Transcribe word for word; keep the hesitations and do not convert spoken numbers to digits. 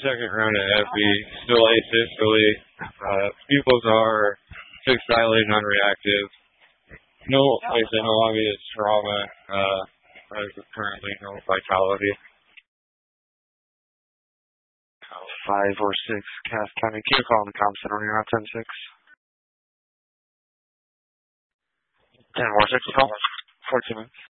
second round of epi, still asystole. Uh, pupils are fixed, dilated, non-reactive. No, like I said, no obvious trauma. Uh, as of currently, no vitality. Five or six, Cass County. Can you call on the comm center when you're on ten six? ten or six, call. fourteen minutes.